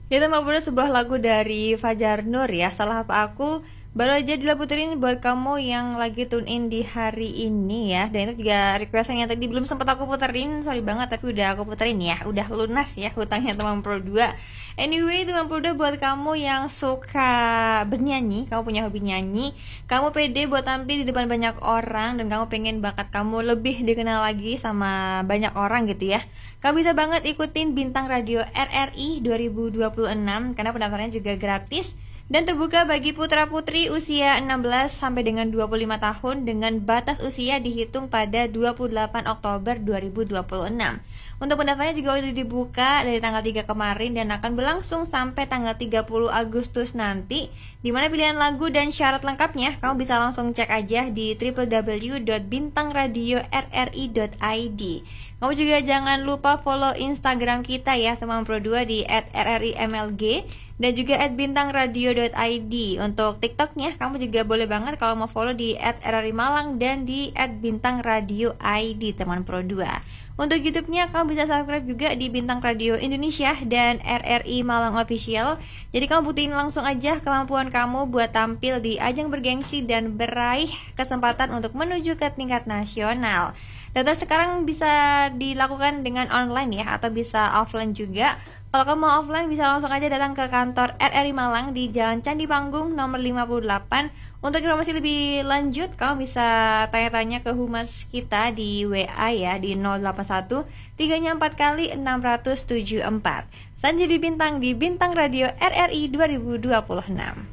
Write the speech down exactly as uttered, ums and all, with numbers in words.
Kita mau putar sebuah lagu dari Fajar Nur ya. Salah apa aku baru aja dilaputin buat kamu yang lagi tune in di hari ini ya. Dan itu juga requestan yang tadi belum sempat aku puterin, sorry banget, tapi udah aku puterin ya. Udah lunas ya hutangnya teman Pro dua. Anyway, teman Pro dua, buat kamu yang suka bernyanyi, kamu punya hobi nyanyi, kamu pede buat tampil di depan banyak orang, dan kamu pengen bakat kamu lebih dikenal lagi sama banyak orang gitu ya, kamu bisa banget ikutin Bintang Radio R R I dua ribu dua puluh enam, karena pendaftarannya juga gratis dan terbuka bagi putra-putri usia enam belas sampai dengan dua puluh lima tahun dengan batas usia dihitung pada dua puluh delapan Oktober dua ribu dua puluh enam. Untuk pendaftarannya juga sudah dibuka dari tanggal tiga kemarin dan akan berlangsung sampai tanggal tiga puluh Agustus nanti. Di mana pilihan lagu dan syarat lengkapnya kamu bisa langsung cek aja di w w w dot bintang radio r r i dot i d. Kamu juga jangan lupa follow Instagram kita ya teman Pro dua di at r r i m l g dan juga at bintang radio dot i d. Untuk TikToknya kamu juga boleh banget kalau mau follow di at r r i malang dan di at bintang radio i d teman Pro dua. Untuk YouTube-nya kamu bisa subscribe juga di Bintang Radio Indonesia dan R R I Malang Official. Jadi kamu buktiin langsung aja kemampuan kamu buat tampil di ajang bergengsi dan meraih kesempatan untuk menuju ke tingkat nasional. Daftar sekarang bisa dilakukan dengan online ya, atau bisa offline juga. Kalau kamu mau offline bisa langsung aja datang ke kantor R R I Malang di Jalan Candi Panggung nomor lima puluh delapan. Untuk informasi lebih lanjut kamu bisa tanya-tanya ke humas kita di W A ya di nol delapan satu tiga empat kali enam tujuh empat. Saat jadi bintang di Bintang Radio R R I dua ribu dua puluh enam.